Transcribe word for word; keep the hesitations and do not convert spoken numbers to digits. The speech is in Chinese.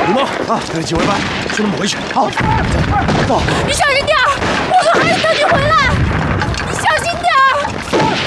李梦啊，跟着纪委办去他们回去。好，走。 你小心点，我们还得等你回来。